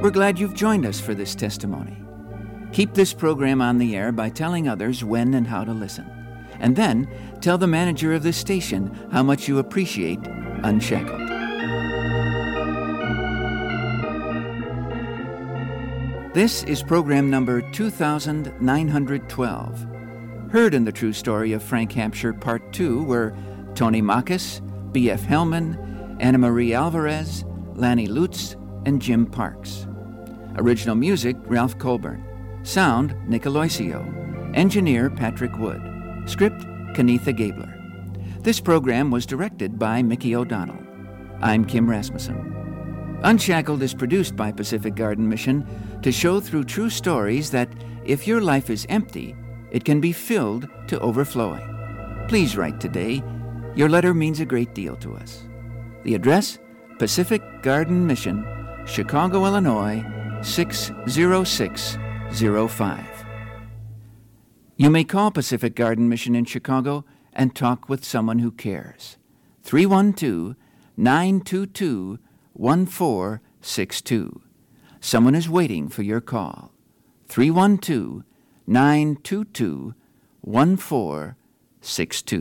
We're glad you've joined us for this testimony. Keep this program on the air by telling others when and how to listen. And then tell the manager of this station how much you appreciate Unshackled. This is program number 2912. Heard in the true story of Frank Hampshire Part 2 were Tony Makis, B.F. Hellman, Anna Marie Alvarez, Lanny Lutz, and Jim Parks. Original music, Ralph Colburn. Sound, Nick Aloisio. Engineer, Patrick Wood. Script, Kenitha Gabler. This program was directed by Mickey O'Donnell. I'm Kim Rasmussen. Unshackled is produced by Pacific Garden Mission to show through true stories that if your life is empty, it can be filled to overflowing. Please write today. Your letter means a great deal to us. The address, Pacific Garden Mission, Chicago, Illinois, 60605. You may call Pacific Garden Mission in Chicago and talk with someone who cares. 312-922-1462. Someone is waiting for your call. 312-922-1462.